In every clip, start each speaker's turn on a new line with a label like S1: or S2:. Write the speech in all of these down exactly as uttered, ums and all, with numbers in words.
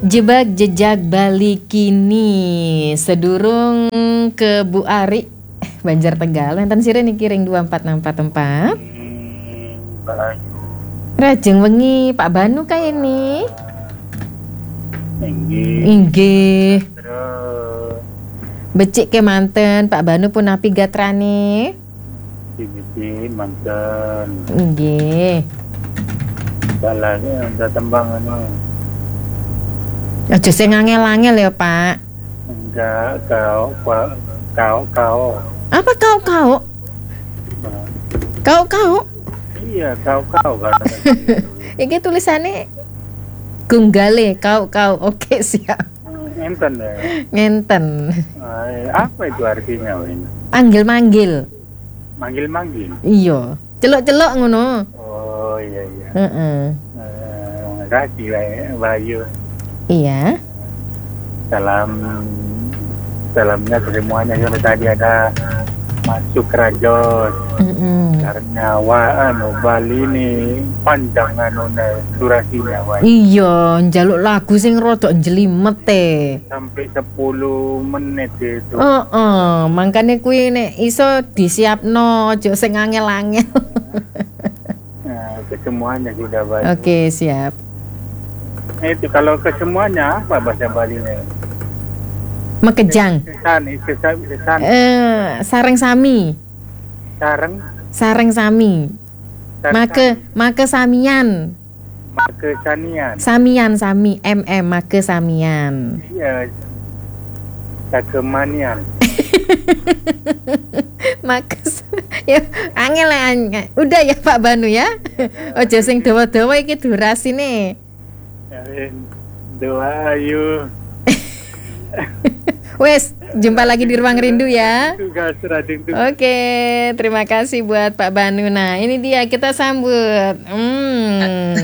S1: Jebak jejak balik kini sedurung ke Bu Ari Banjar Tegal enten sire niki ring dua empat enam empat empat. Rajeng wengi Pak Banu kaya ini.
S2: Inggih.
S1: Inggih. Becik ke manten Pak Banu pun api gatrane.
S2: Becik manten.
S1: Inggih.
S2: Balane udah tembang anu.
S1: Aja sing angel-angel ya, Pak.
S2: Enggak, kau, kau, kau.
S1: Apa kau kau? Kau kau?
S2: Iya, kau kau kan.
S1: Iki tulisannya Gunggale, kau kau. Oke, siap.
S2: Ngenten ya.
S1: Ngenten.
S2: Ay, apa itu artinya ini?
S1: Panggil-manggil.
S2: Manggil-manggil.
S1: Iya. Celok-celok ngono.
S2: Oh, iya iya.
S1: Heeh.
S2: Uh, Makasih Bayu.
S1: Iya.
S2: Salam salamnya ke semuanya yang tadi ada masuk Rajos.
S1: Mm-mm.
S2: Karena wa anu Bali ini panjang anu durasinya wa.
S1: Iya, njaluk lagu sing rodok jelimet e.
S2: Sampai sepuluh menit itu.
S1: Heeh, oh, oh. Mangkane kuwi nek iso disiapno aja sing angel-angel.
S2: Nah, ke semuanya sudah baik.
S1: Oke, siap.
S2: Itu kalau ke semuanya apa bahasa Balinya?
S1: Mekejang.
S2: Kesan, kesan, kesan.
S1: Eh, sareng sami.
S2: Sareng.
S1: Sareng sami. Make, make samian.
S2: Make sanian.
S1: Samian sami, mm, make samian.
S2: Iya. Sakemanian.
S1: Makes. Ya, angel angel. Udah ya Pak Banu ya. Ojo sing dawa-dawa iki durasine.
S2: Doa ayu.
S1: Wes, jumpa lagi di Ruang Rindu ya. Oke, terima kasih buat Pak Banu. Nah, ini dia kita sambut. Hmm,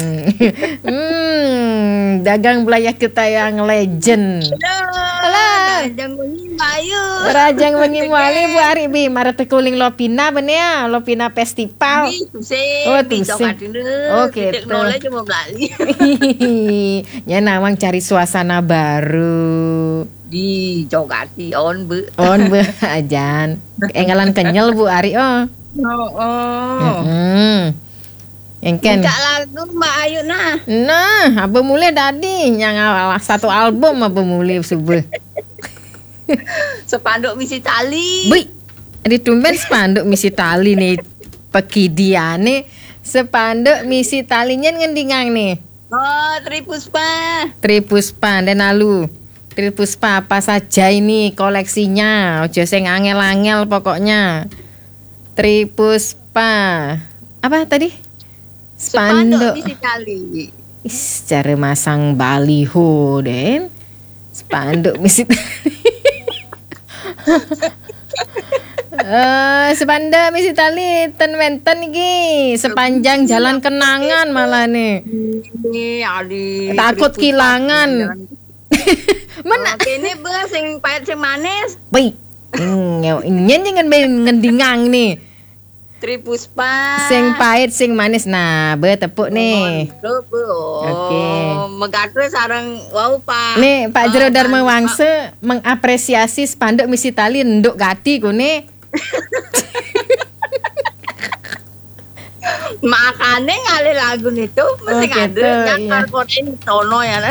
S1: hmm dagang belayar kita yang legend. Halo.
S3: Rajang wengi Bayu.
S1: Rajang wengi mali Bu Ari bi mare tekuling Lopina bener ya, Lopina Festival.
S3: Oh, tuh.
S1: Oke, tuh.
S3: Cuma belali.
S1: Ya nawang cari suasana baru.
S3: Di Jogati on bu.
S1: On bu ajan. Engalan kenyal Bu Ari oh.
S3: Oh. oh.
S1: Heeh. Engken.
S3: Enggak lagu Mbak Ayu nah.
S1: Nah, apa mulai tadi yang satu album apa mulai subuh.
S3: Sepanduk misi tali.
S1: Bui. Di tumben sepanduk misi tali nih. Pekidiane sepanduk misi talinya ngendingang nih.
S3: Oh, Tripuspa.
S1: Tripuspa dan lalu. Tripuspa apa saja ini koleksinya. Ojo sing angel-angel pokoknya. Tripuspa. Apa tadi?
S3: Spanduk misi tali.
S1: Is, cara masang baliho den. Spanduk misi tali. Uh, sepanduk misi tali ten wenten iki sepanjang jalan kenangan malah nih. Takut kehilangan.
S3: Mana? Kene beus sing pahit sing manis.
S1: Wih. Nyen jangan ngendingang nih.
S3: Tripuspa.
S1: Sing pahit sing manis. Nah, be tepuk nih.
S3: Oh,
S1: Oke.
S3: Megatwe sareng wau Pak.
S1: Nih, Pak Jero Dharma Wangsa mengapresiasi spanduk misi tali nduk gati kune.
S3: Makane ngalih lagu itu mesti ngandel nyakar koten tono ya.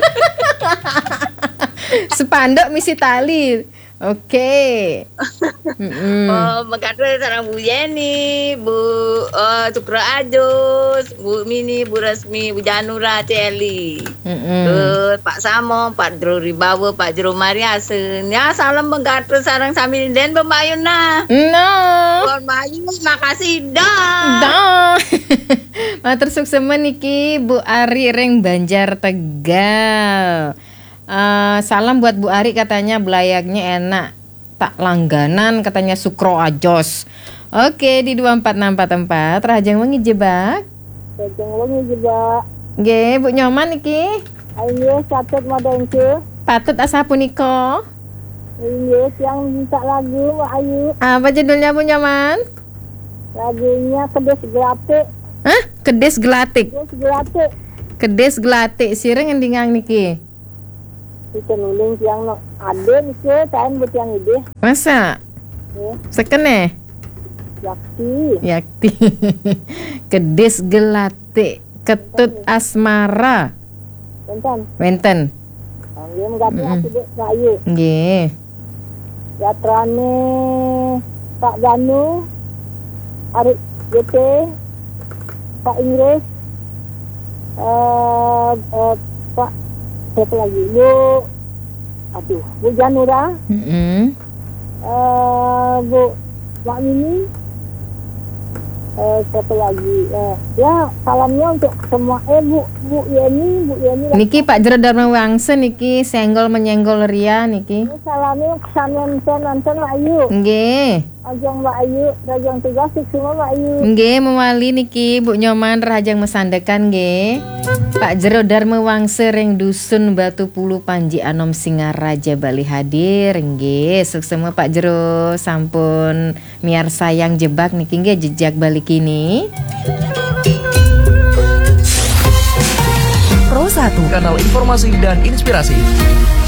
S1: Spanduk misi tali. Oke.
S3: Mm-hmm. Oh, Megatwe sareng Bu Yeni, Bu uh, Tukro Ajus, Bu Mini, Bu Resmi, Bu Janura, Celi.
S1: Mm-hmm.
S3: Terus Pak Samo, Pak Dro Ribawa, Pak Jero Mariasen. Ya salam Megatwe sareng sami den Pembayuna.
S1: No.
S3: Buat Bayu, makasih dah.
S1: Dah. Matur suksemen iki Bu Ari ring Banjar Tegal. Uh, salam buat Bu Ari katanya belayaknya enak tak langganan katanya Sukro Ajos. Oke di dua empat enam empat empat Rajang wengi jebak.
S4: Rajang wengi jebak.
S1: Nggih Bu nyoman iki.
S4: Ayo catut modengke.
S1: Patut asa punika.
S4: Iya yang minta lagu Ayu.
S1: Apa judulnya Bu nyoman?
S4: Lagunya Kedes Gelatik.
S1: Hah? Kedes Gelatik.
S4: Kedes Gelatik.
S1: Kedes Gelatik sireng ngendingang niki.
S4: Nuling tiang no ade ni ke tain buat yang ide.
S1: Masa?
S4: Ya,
S1: Sekene?
S4: yakti.
S1: Yakti. Kedis gelate, ketut asmara.
S4: Bentan.
S1: Wenten.
S4: Dia mengganti
S1: Mm-mm.
S4: aku dek saya.
S1: Nggih.
S4: Yatrane Pak Danu, Arif G T, Pak Inggris, uh, uh, Pak siapa lagi? Bu, aduh, Bu Janura,
S1: Mm-mm.
S4: uh, Bu Mak Mini, uh, siapa lagi? Uh, ya salamnya untuk semua. Eh Bu Bu Yeni, Bu Yeni.
S1: Niki Pak Jero Dharma Wangsa niki senggol menyenggol ria niki.
S4: Ini salamnya kesanan nonton Mbak Ayu,
S1: Nggih.
S4: Ajeng Mbak Ayu, Rajang tugas semua Mbak Ayu.
S1: Nggih, mewali niki Bu Nyoman rahajang mesandekan nggih. Pak Jero Dharma Wangsa ring dusun Batu Pulu Panji Anom Singaraja Bali hadir nggih. Suksema Pak Jero sampun miar sayang jebak niki nggih jejak Bali kini.
S5: Pro satu, kanal informasi dan inspirasi.